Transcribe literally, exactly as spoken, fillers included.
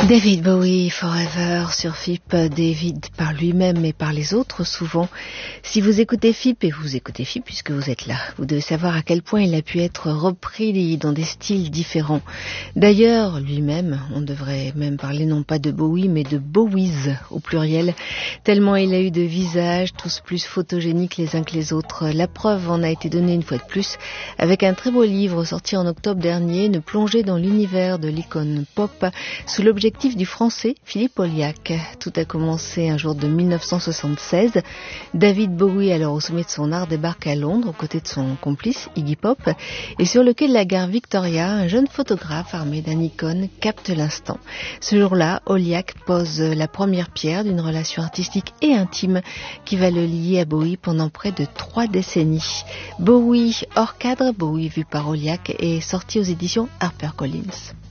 David Bowie, Forever, sur F I P. David par lui-même et par les autres souvent. Si vous écoutez F I P, et vous écoutez F I P puisque vous êtes là, vous devez savoir à quel point il a pu être repris dans des styles différents. D'ailleurs, lui-même, on devrait même parler non pas de Bowie, mais de Bowies au pluriel, tellement il a eu de visages, tous plus photogéniques les uns que les autres. La preuve en a été donnée une fois de plus, avec un très beau livre sorti en octobre dernier, une plongée dans l'univers de l'icône pop, sous l'objectif du français Philippe Olliac. Tout a commencé un jour de mille neuf cent soixante-seize. David Bowie, alors au sommet de son art, débarque à Londres aux côtés de son complice Iggy Pop, et sur le quai de la gare Victoria, un jeune photographe armé d'un Nikon capte l'instant. Ce jour-là, Olliac pose la première pierre d'une relation artistique et intime qui va le lier à Bowie pendant près de trois décennies. Bowie hors cadre, Bowie vu par Olliac, est sorti aux éditions HarperCollins.